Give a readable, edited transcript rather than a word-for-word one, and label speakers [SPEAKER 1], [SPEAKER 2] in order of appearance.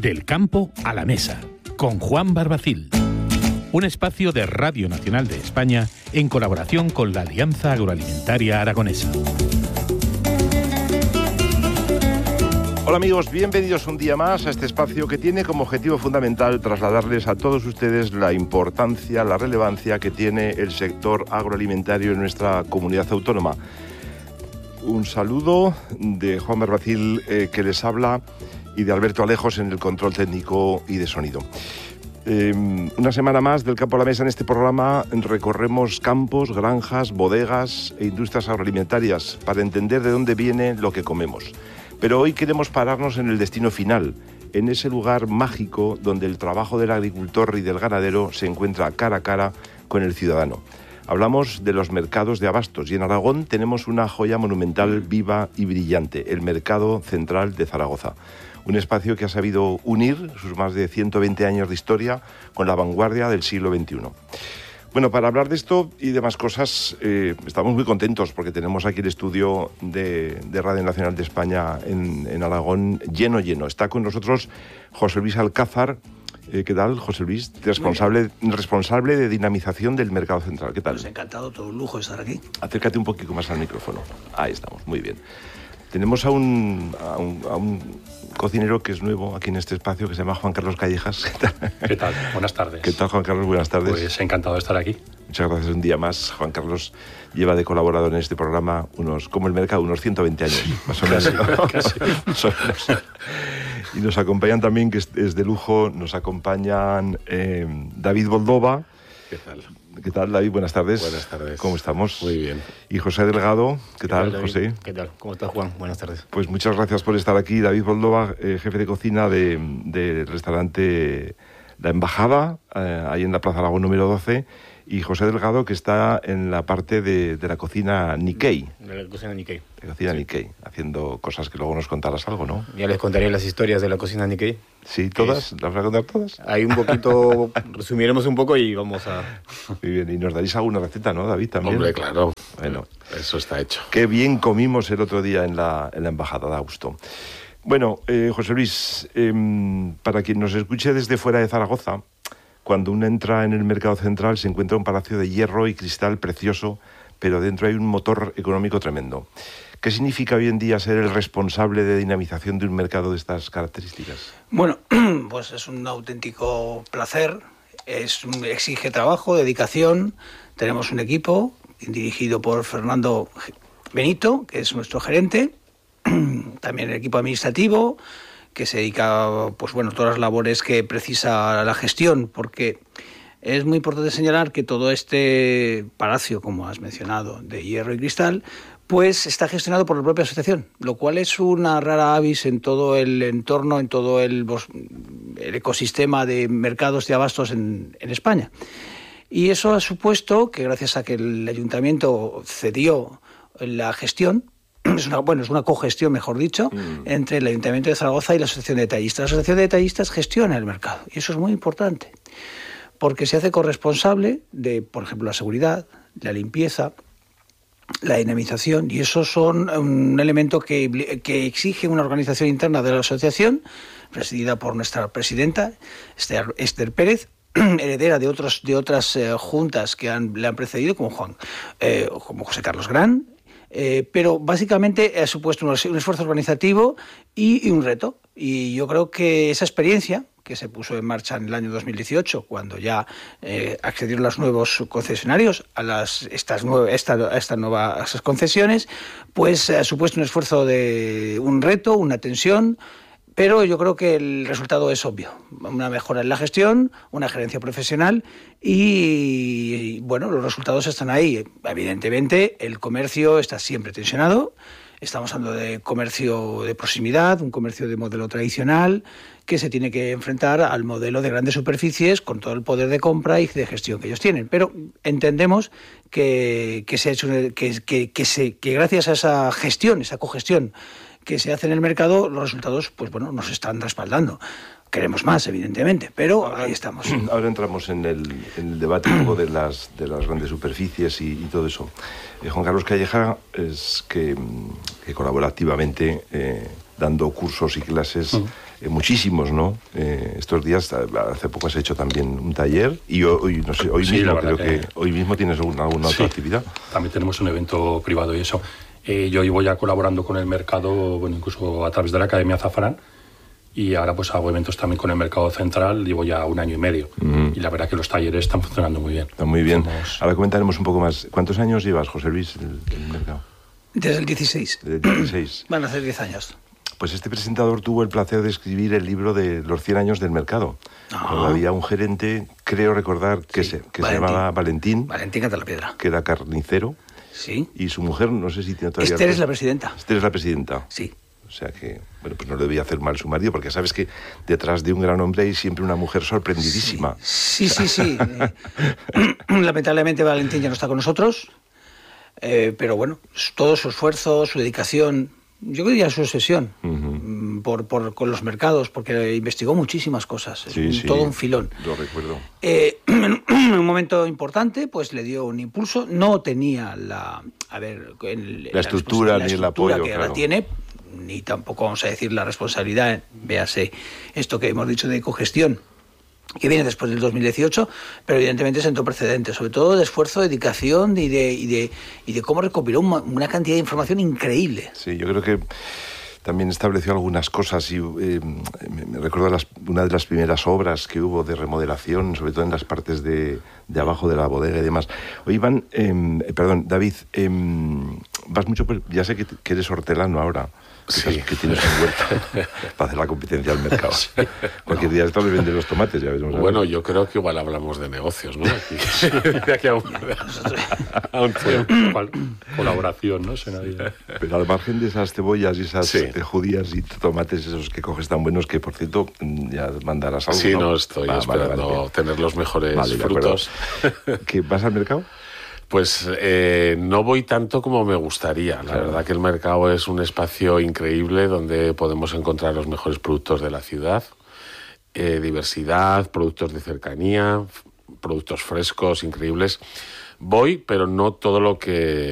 [SPEAKER 1] Del campo a la mesa, con Juan Barbacil. Un espacio de Radio Nacional de España en colaboración con la Alianza Agroalimentaria Aragonesa.
[SPEAKER 2] Hola amigos, bienvenidos un día más a este espacio que tiene como objetivo fundamental trasladarles a todos ustedes la importancia, la relevancia que tiene el sector agroalimentario en nuestra comunidad autónoma. Un saludo de Juan Barbacil que les habla y de Alberto Alejos en el control técnico y de sonido. Una semana más del Campo a la Mesa. En este programa recorremos campos, granjas, bodegas e industrias agroalimentarias para entender de dónde viene lo que comemos. Pero hoy queremos pararnos en el destino final, en ese lugar mágico donde el trabajo del agricultor y del ganadero se encuentra cara a cara con el ciudadano. Hablamos de los mercados de abastos y en Aragón tenemos una joya monumental viva y brillante, el Mercado Central de Zaragoza. Un espacio que ha sabido unir sus más de 120 años de historia con la vanguardia del siglo XXI. Bueno, para hablar de esto y demás cosas, estamos muy contentos porque tenemos aquí el estudio de Radio Nacional de España en Aragón lleno. Está con nosotros José Luis Alcázar. ¿Qué tal, José Luis? Responsable de dinamización del Mercado Central. ¿Qué tal?
[SPEAKER 3] Pues encantado, todo un lujo estar aquí.
[SPEAKER 2] Acércate un poquito más al micrófono. Ahí estamos, muy bien. Tenemos a un cocinero que es nuevo aquí en este espacio, que se llama Juan Carlos Callejas.
[SPEAKER 4] ¿Qué tal? Buenas tardes.
[SPEAKER 2] ¿Qué tal, Juan Carlos? Buenas tardes.
[SPEAKER 4] Pues encantado de estar aquí.
[SPEAKER 2] Muchas gracias un día más. Juan Carlos lleva de colaborador en este programa como el mercado, unos 120 años, más o menos.
[SPEAKER 4] Casi.
[SPEAKER 2] Y nos acompañan también, que es de lujo, nos acompañan David Boldova.
[SPEAKER 5] ¿Qué tal?
[SPEAKER 2] ¿Qué tal, David? Buenas tardes.
[SPEAKER 5] Buenas tardes.
[SPEAKER 2] ¿Cómo estamos?
[SPEAKER 5] Muy bien.
[SPEAKER 2] Y José Delgado. ¿Qué tal,
[SPEAKER 3] David?
[SPEAKER 2] José?
[SPEAKER 3] ¿Qué tal? ¿Cómo estás, Juan? Buenas tardes.
[SPEAKER 2] Pues muchas gracias por estar aquí. David Boldova, jefe de cocina del restaurante La Embajada, ahí en la Plaza Aragón número 12. Y José Delgado, que está en la parte de la cocina Nikkei.
[SPEAKER 3] De la cocina Nikkei.
[SPEAKER 2] De la cocina Nikkei, haciendo cosas que luego nos contarás algo, ¿no?
[SPEAKER 3] Ya les contaré las historias de la cocina Nikkei.
[SPEAKER 2] Sí, ¿todas? ¿Las vas a contar todas?
[SPEAKER 3] Ahí un poquito, resumiremos un poco y vamos a...
[SPEAKER 2] Muy bien, y nos daréis alguna receta, ¿no, David? También.
[SPEAKER 5] Hombre, claro.
[SPEAKER 2] Bueno,
[SPEAKER 5] Eso está hecho.
[SPEAKER 2] qué bien comimos el otro día en la Embajada, da gusto. Bueno, José Luis, para quien nos escuche desde fuera de Zaragoza, cuando uno entra en el Mercado Central se encuentra un palacio de hierro y cristal precioso, pero dentro hay un motor económico tremendo. ¿Qué significa hoy en día ser el responsable de dinamización de un mercado de estas características?
[SPEAKER 6] Bueno, pues es un auténtico placer, exige trabajo, dedicación. Tenemos un equipo dirigido por Fernando Benito, que es nuestro gerente, también el equipo administrativo, que se dedica, pues bueno, todas las labores que precisa la gestión, porque es muy importante señalar que todo este palacio, como has mencionado, de hierro y cristal, pues está gestionado por la propia asociación, lo cual es una rara avis en todo el entorno, en todo el ecosistema de mercados de abastos en España. Y eso ha supuesto que, gracias a que el ayuntamiento cedió la gestión, es una cogestión, mejor dicho, entre el Ayuntamiento de Zaragoza y la Asociación de Detallistas. La Asociación de Detallistas gestiona el mercado y eso es muy importante porque se hace corresponsable de, por ejemplo, la seguridad, la limpieza, la dinamización, y eso son un elemento que exige una organización interna de la asociación, presidida por nuestra presidenta, Esther Pérez, heredera de otras juntas que le han precedido, como José Carlos Gran. Pero básicamente ha supuesto un esfuerzo organizativo y un reto. Y yo creo que esa experiencia, que se puso en marcha en el año 2018, cuando ya accedieron los nuevos concesionarios a estas nuevas concesiones, pues ha supuesto un esfuerzo un reto, una tensión. Pero yo creo que el resultado es obvio. Una mejora en la gestión, una gerencia profesional y bueno, los resultados están ahí. Evidentemente, el comercio está siempre tensionado. Estamos hablando de comercio de proximidad, un comercio de modelo tradicional que se tiene que enfrentar al modelo de grandes superficies con todo el poder de compra y de gestión que ellos tienen. Pero entendemos que se ha hecho que gracias a esa gestión, esa cogestión que se hace en el mercado, los resultados, pues bueno, nos están respaldando. Queremos más, evidentemente, pero ahí estamos.
[SPEAKER 2] Ahora entramos en el debate un poco de las grandes superficies y todo eso. Juan Carlos Calleja es que colabora activamente dando cursos y clases muchísimos, ¿no? Estos días, hace poco has hecho también un taller y hoy, no sé, hoy mismo creo que hoy mismo tienes alguna otra actividad.
[SPEAKER 4] También tenemos un evento privado y eso. Yo llevo ya colaborando con el mercado, bueno, incluso a través de la Academia Azafrán, y ahora pues hago eventos también con el mercado central, llevo ya 1 año y medio. Y la verdad que los talleres están funcionando muy bien.
[SPEAKER 2] Está muy bien. Ahora comentaremos un poco más. ¿Cuántos años llevas, José Luis, en el mercado?
[SPEAKER 6] Desde el 16.
[SPEAKER 2] Desde el 16.
[SPEAKER 6] Van a ser 10 años.
[SPEAKER 2] Pues este presentador tuvo el placer de escribir el libro de los 100 años del mercado. Había un gerente, creo recordar, que se llamaba Valentín.
[SPEAKER 6] Valentín Catalapiedra.
[SPEAKER 2] Que era carnicero.
[SPEAKER 6] Sí.
[SPEAKER 2] Y su mujer, no sé si tiene todavía...
[SPEAKER 6] Esther es la presidenta.
[SPEAKER 2] Esther es la presidenta.
[SPEAKER 6] Sí.
[SPEAKER 2] O sea que, bueno, pues no le debía hacer mal su marido, porque sabes que detrás de un gran hombre hay siempre una mujer sorprendidísima.
[SPEAKER 6] Sí. Lamentablemente Valentín ya no está con nosotros, pero bueno, todo su esfuerzo, su dedicación, yo diría su obsesión con los mercados, porque investigó muchísimas cosas, todo un filón.
[SPEAKER 2] Lo recuerdo.
[SPEAKER 6] En un momento importante, pues le dio un impulso, no tenía la
[SPEAKER 2] estructura ni el apoyo
[SPEAKER 6] que ahora tiene, ni tampoco vamos a decir la responsabilidad, véase esto que hemos dicho de cogestión, que viene después del 2018, pero evidentemente sentó precedentes, sobre todo de esfuerzo, dedicación y de cómo recopiló una cantidad de información increíble.
[SPEAKER 2] Sí, yo creo que también estableció algunas cosas y me recuerdo una de las primeras obras que hubo de remodelación, sobre todo en las partes de abajo de la bodega y demás. Oye, David, vas mucho, ya sé que eres hortelano ahora.
[SPEAKER 5] Sí.
[SPEAKER 2] Que tienes un huerto para hacer la competencia al mercado. Sí. Cualquier día esto le vende los tomates, ya veremos.
[SPEAKER 5] Bueno, yo creo que igual hablamos de negocios, ¿no? Aquí a un
[SPEAKER 4] colaboración, ¿no?
[SPEAKER 2] Pero al margen de esas cebollas y esas judías y tomates esos que coges tan buenos, que por cierto ya mandarás algo.
[SPEAKER 5] Sí, no estoy esperando tener los mejores frutos.
[SPEAKER 2] ¿Que vas al mercado?
[SPEAKER 5] Pues no voy tanto como me gustaría. La verdad que el mercado es un espacio increíble donde podemos encontrar los mejores productos de la ciudad, diversidad, productos de cercanía, productos frescos, increíbles. Voy, pero no todo lo que